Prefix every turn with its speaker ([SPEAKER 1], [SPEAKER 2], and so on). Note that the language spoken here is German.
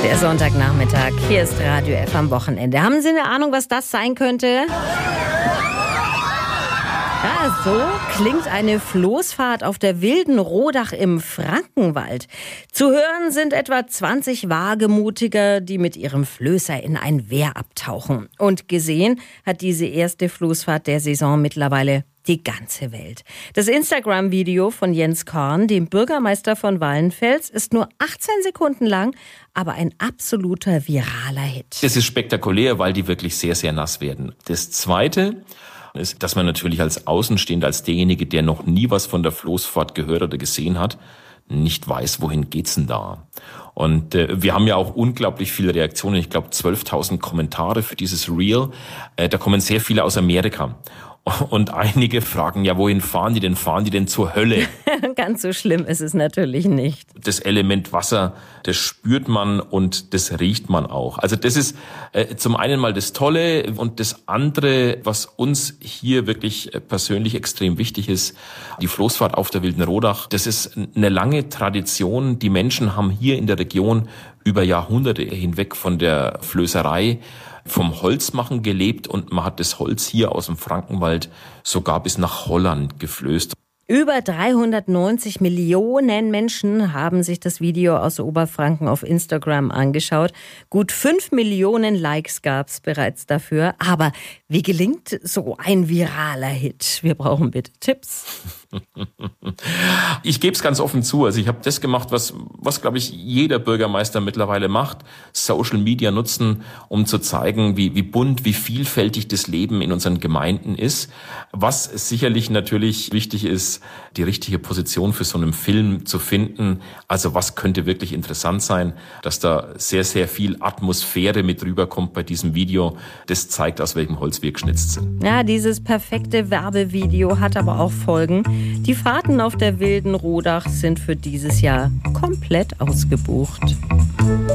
[SPEAKER 1] Der Sonntagnachmittag, hier ist Radio F am Wochenende. Haben Sie eine Ahnung, was das sein könnte? Ja, so klingt eine Floßfahrt auf der wilden Rodach im Frankenwald. Zu hören sind etwa 20 Wagemutiger, die mit ihrem Flößer in ein Wehr abtauchen. Und gesehen hat diese erste Floßfahrt der Saison mittlerweile die ganze Welt. Das Instagram-Video von Jens Korn, dem Bürgermeister von Wallenfels, ist nur 18 Sekunden lang, aber ein absoluter viraler Hit.
[SPEAKER 2] Das ist spektakulär, weil die wirklich sehr, sehr nass werden. Das Zweite ist, dass man natürlich als Außenstehender, als derjenige, der noch nie was von der Floßfahrt gehört oder gesehen hat, nicht weiß, wohin geht's denn da. Und wir haben ja auch unglaublich viele Reaktionen. Ich glaube 12.000 Kommentare für dieses Reel. Da kommen sehr viele aus Amerika. Und einige fragen, ja, wohin fahren die denn? Fahren die denn zur Hölle?
[SPEAKER 1] Ganz so schlimm ist es natürlich nicht.
[SPEAKER 2] Das Element Wasser, das spürt man und das riecht man auch. Also das ist zum einen mal das Tolle und das andere, was uns hier wirklich persönlich extrem wichtig ist, die Floßfahrt auf der Wilden Rodach. Das ist eine lange Tradition. Die Menschen haben hier in der Region über Jahrhunderte hinweg von der Flößerei, vom Holzmachen gelebt und man hat das Holz hier aus dem Frankenwald sogar bis nach Holland geflößt.
[SPEAKER 1] Über 390 Millionen Menschen haben sich das Video aus Oberfranken auf Instagram angeschaut. Gut 5 Millionen Likes gab es bereits dafür. Aber wie gelingt so ein viraler Hit? Wir brauchen bitte Tipps.
[SPEAKER 2] Ich gebe es ganz offen zu. Also ich habe das gemacht, was glaube ich jeder Bürgermeister mittlerweile macht. Social Media nutzen, um zu zeigen, wie bunt, wie vielfältig das Leben in unseren Gemeinden ist. Was sicherlich natürlich wichtig ist, die richtige Position für so einen Film zu finden. Also was könnte wirklich interessant sein, dass da sehr, sehr viel Atmosphäre mit rüberkommt bei diesem Video. Das zeigt, aus welchem Holz wir geschnitzt sind.
[SPEAKER 1] Ja, dieses perfekte Werbevideo hat aber auch Folgen. Die Fahrten auf der Wilden Rodach sind für dieses Jahr komplett ausgebucht.